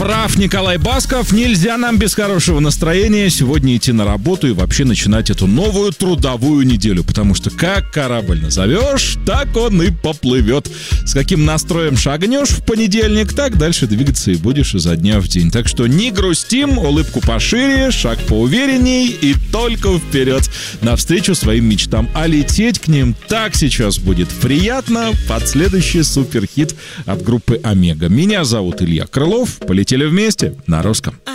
Прав Николай Басков, нельзя нам без хорошего настроения сегодня идти на работу и вообще начинать эту новую трудовую неделю, потому что как корабль назовешь, так он и поплывет. С каким настроем шагнешь в понедельник, так дальше двигаться и будешь изо дня в день. Так что не грустим, улыбку пошире, шаг поуверенней и только вперед, навстречу своим мечтам. А лететь к ним так сейчас будет приятно под следующий суперхит от группы Омега. Меня зовут Илья Крылов. Полетели вместе на русском.